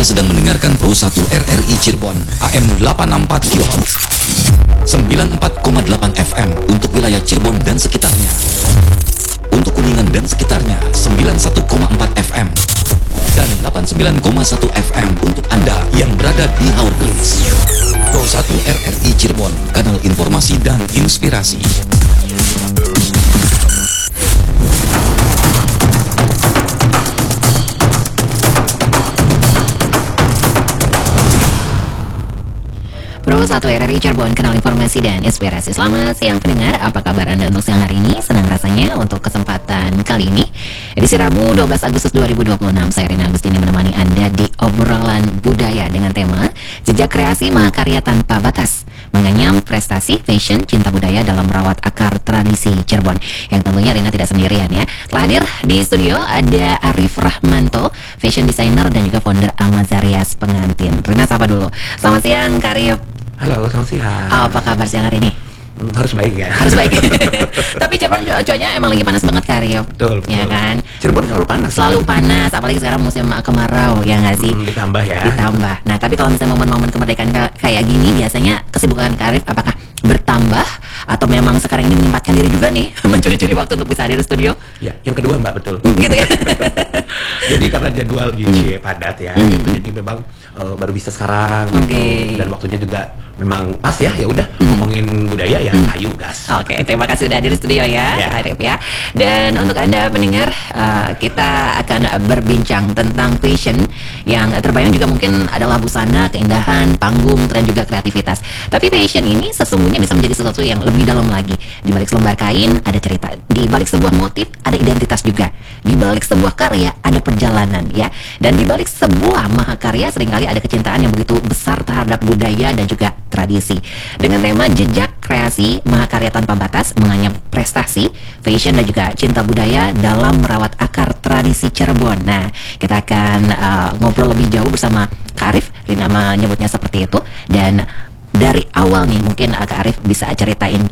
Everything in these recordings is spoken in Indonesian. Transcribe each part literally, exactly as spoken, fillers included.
Anda sedang mendengarkan Pro satu R R I Cirebon A M delapan enam empat kilohertz, sembilan puluh empat koma delapan F M untuk wilayah Cirebon dan sekitarnya. Untuk Kuningan dan sekitarnya sembilan puluh satu koma empat F M dan delapan puluh sembilan koma satu F M untuk Anda yang berada di Haurgelis. Pro satu R R I Cirebon, kanal informasi dan inspirasi. Pro satu R R I Cirebon, kenal informasi dan inspirasi. Selamat siang pendengar, apa kabar Anda untuk siang hari ini? Senang rasanya untuk kesempatan kali ini edisi Rabu dua belas Agustus dua ribu dua puluh enam. Saya Rina Agustini menemani Anda di obrolan budaya dengan tema Jejak Kreasi Mahakarya Tanpa Batas, menganyam prestasi, fashion, cinta budaya dalam merawat akar tradisi Cirebon. Yang tentunya Rina tidak sendirian ya. Telah hadir di studio ada Arif Rahmanto, fashion designer dan juga founder Amazarias Pengantin. Rina sapa dulu. Selamat siang Kak Arif. Halo, selamat siang. Apa kabar siang hari ini? Hmm, harus baik ya. Harus baik. Tapi Cirebon cuacanya emang lagi panas banget Kak Arif. Betul, betul. Ya kan? Cirebon selalu panas. Selalu panas, apalagi sekarang musim kemarau, ya nggak sih? Hmm, ditambah ya. Ditambah. Nah, tapi kalau misalnya momen-momen kemerdekaan ka- kayak gini, biasanya kesibukan Kak Arif apakah bertambah atau memang sekarang ini menyempatkan diri juga nih mencuri-curi waktu untuk bisa hadir di studio? Ya, yang kedua Mbak, betul. Gitu ya. Jadi karena jadwal gini padat ya, Hmm. gitu. Jadi memang uh, baru bisa sekarang gitu. Oke. Dan waktunya juga memang pas ya, ya udah ngomongin budaya ya, ayo gas. Oke, terima kasih sudah hadir di studio ya, Ya. Kak Arif ya. Dan untuk Anda pendengar, uh, kita akan berbincang tentang fashion yang terbayang juga mungkin adalah busana, keindahan, panggung, dan juga kreativitas. Tapi fashion ini sesungguhnya bisa menjadi sesuatu yang lebih dalam lagi. Di balik selembar kain ada cerita, di balik sebuah motif ada identitas juga, di balik sebuah karya ada perjalanan ya, dan di balik sebuah mahakarya seringkali ada kecintaan yang begitu besar terhadap budaya dan juga tradisi. Dengan tema Jejak Kreasi Mahakarya Tanpa Batas, menganyam prestasi, fashion dan juga cinta budaya dalam merawat akar tradisi Cirebon. Nah, kita akan uh, ngobrol lebih jauh bersama Kak Arif, Rina menyebutnya seperti itu. Dan dari awal nih mungkin uh, Kak Arif bisa ceritain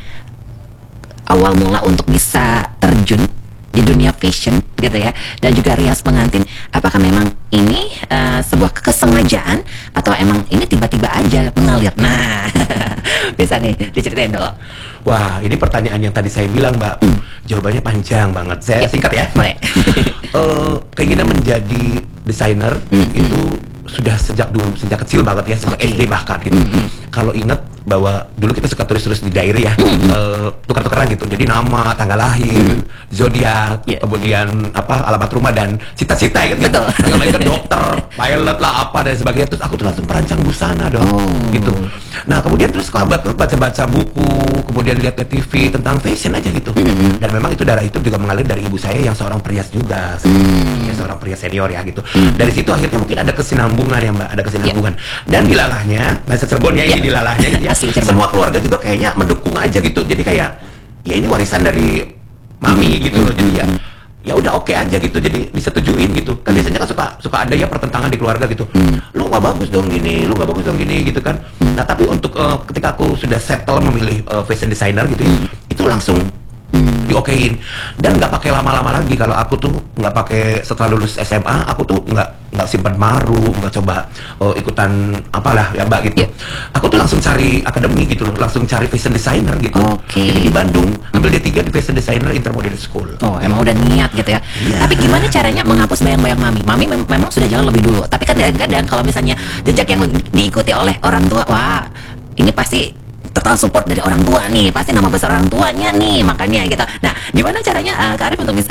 awal mula untuk bisa terjun di dunia fashion gitu ya, dan juga rias pengantin. Apakah memang ini uh, sebuah kesengajaan atau emang ini tiba-tiba aja mengalir? Nah, bisa nih diceritain dulu. Wah, ini pertanyaan yang tadi saya bilang Mbak, jawabannya panjang banget. Saya singkat ya. Boleh. uh, keinginan menjadi desainer itu sudah sejak dulu, sejak kecil banget ya, sejak S D bahkan gitu. Kalau ingat bahwa dulu kita suka tulis-tulis di diary ya, uh, tukar-tukaran gitu. Jadi nama, tanggal lahir, zodiak, Yeah. kemudian apa alamat rumah dan cita-cita gitu. Betul. Yang lain kan dokter, pilot lah apa dan sebagainya. Terus aku tuh langsung perancang busana dong, Oh. gitu. Nah kemudian terus kalau baca-baca buku, kemudian lihat ke T V tentang fashion aja gitu. Dan memang itu darah itu juga mengalir dari ibu saya yang seorang perias juga, ya, seorang perias senior ya gitu. Dari situ akhirnya mungkin ada kesinambungan ya Mbak, ada kesinambungan. Dan dilalahnya, bahasa Cirebon ya, ini dilalahnya gitu ya. Asli Cirebon. Semua keluarga juga kayaknya mendukung aja gitu. Jadi kayak ya ini warisan dari mami gitu loh. Jadi ya ya udah oke aja gitu, jadi disetujuin gitu kan. Biasanya kan suka suka ada ya pertentangan di keluarga gitu, lu nggak bagus dong gini, lu nggak bagus dong gini gitu kan. Nah tapi untuk uh, ketika aku sudah settle memilih uh, fashion designer gitu ya, itu langsung diokein dan nggak pakai lama-lama lagi. Kalau aku tuh nggak pakai setelah lulus S M A, aku tuh nggak nggak simpan maru, nggak coba uh, ikutan apalah ya Mbak gitu. Aku tuh langsung cari akademi gitu loh, langsung cari fashion designer gitu. Oke. Jadi di Bandung ambil D tiga di fashion designer Intermodern School. Oh, emang udah niat gitu ya. Iya. Tapi gimana caranya menghapus bayang-bayang mami? Mami mem- memang sudah jalan lebih dulu. Tapi kan kadang-kadang kalau misalnya jejak yang diikuti oleh orang tua, wah, ini pasti total support dari orang tua nih, pasti nama besar orang tuanya nih, makanya gitu. Nah, gimana caranya uh, Kak Arif untuk bisa